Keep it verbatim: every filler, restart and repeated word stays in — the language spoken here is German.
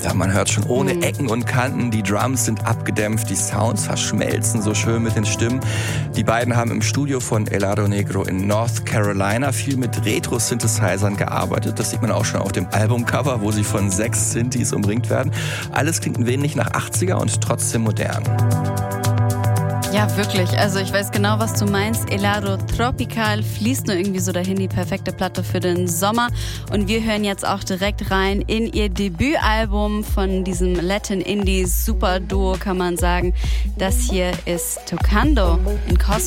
Ja, man hört schon ohne Mhm. Ecken und Kanten, die Drums sind abgedämpft, die Sounds verschmelzen so schön mit den Stimmen. Die beiden haben im Studio von Helado Negro in North Carolina viel mit Retro-Synthesizern gearbeitet. Das sieht man auch schon auf dem Albumcover, wo sie von sechs Synthes umringt werden. Alles klingt ein wenig nach achtziger und trotzdem modern. Ja, wirklich. Also ich weiß genau, was du meinst. Helado Tropical fließt nur irgendwie so dahin, die perfekte Platte für den Sommer. Und wir hören jetzt auch direkt rein in ihr Debütalbum von diesem Latin-Indie-Super-Duo, kann man sagen. Das hier ist Tocando in Cosmos.